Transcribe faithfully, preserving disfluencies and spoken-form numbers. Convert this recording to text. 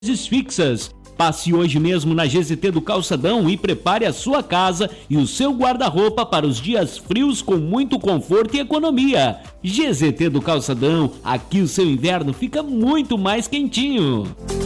fixas. Passe hoje mesmo na G Z T do Calçadão e prepare a sua casa e o seu guarda-roupa para os dias frios com muito conforto e economia. G Z T do Calçadão, aqui o seu inverno fica muito mais quentinho.